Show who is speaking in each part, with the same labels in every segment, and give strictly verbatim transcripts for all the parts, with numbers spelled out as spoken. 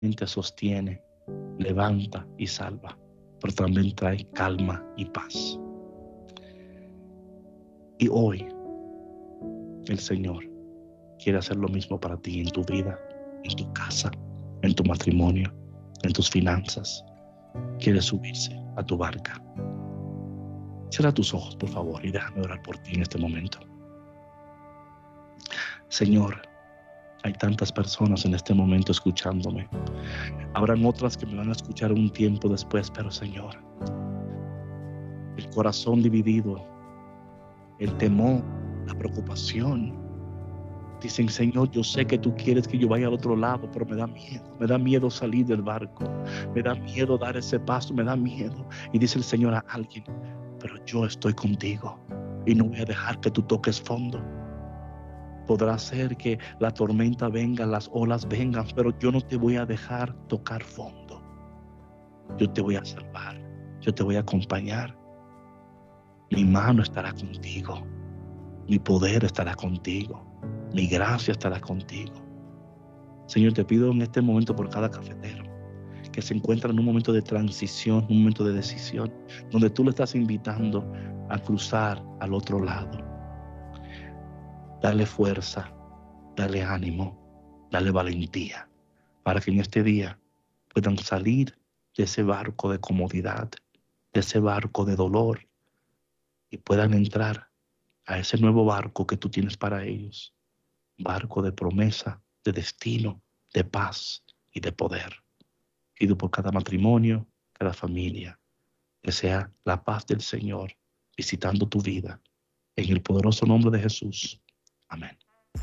Speaker 1: te sostiene, levanta y salva, pero también trae calma y paz. Y hoy el Señor quiere hacer lo mismo para ti en tu vida, en tu casa, en tu matrimonio, en tus finanzas. Quiere subirse a tu barca. Cierra tus ojos, por favor, y déjame orar por ti en este momento. Señor, hay tantas personas en este momento escuchándome. Habrán otras que me van a escuchar un tiempo después, pero Señor, el corazón dividido, el temor, la preocupación, dicen: Señor, yo sé que tú quieres que yo vaya al otro lado, pero me da miedo, me da miedo salir del barco, me da miedo dar ese paso, me da miedo. Y dice el Señor a alguien: pero yo estoy contigo y no voy a dejar que tú toques fondo. Podrá ser que la tormenta venga, las olas vengan, pero yo no te voy a dejar tocar fondo. Yo te voy a salvar, yo te voy a acompañar. Mi mano estará contigo, mi poder estará contigo, mi gracia estará contigo. Señor, te pido en este momento por cada cafetero que se encuentra en un momento de transición, un momento de decisión, donde tú le estás invitando a cruzar al otro lado. Dale fuerza, dale ánimo, dale valentía, para que en este día puedan salir de ese barco de comodidad, de ese barco de dolor, y puedan entrar a ese nuevo barco que tú tienes para ellos. Barco de promesa, de destino, de paz y de poder. Pido por cada matrimonio, cada familia, que sea la paz del Señor visitando tu vida. En el poderoso nombre de Jesús. Amén.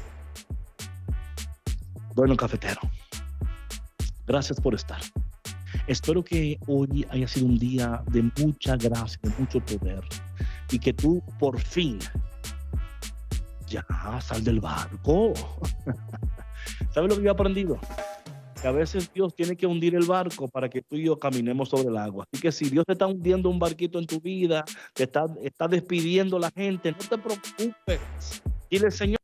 Speaker 1: Bueno, cafetero, gracias por estar. Espero que hoy haya sido un día de mucha gracia, de mucho poder, y que tú por fin ya sal del barco. ¿Sabes lo que yo he aprendido? Que a veces Dios tiene que hundir el barco para que tú y yo caminemos sobre el agua. Así que si Dios te está hundiendo un barquito en tu vida, te está, está despidiendo a la gente, no te preocupes. Dile: Señor,